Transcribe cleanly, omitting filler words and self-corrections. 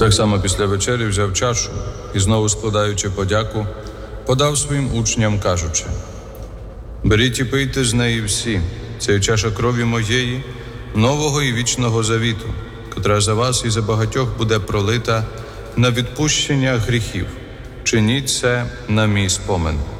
Так само після вечері взяв чашу і, знову складаючи подяку, подав своїм учням, кажучи: «Беріть і пийте з неї всі, це чаша крові моєї, нового і вічного завіту, котра за вас і за багатьох буде пролита на відпущення гріхів. Чиніть це на мій спомин».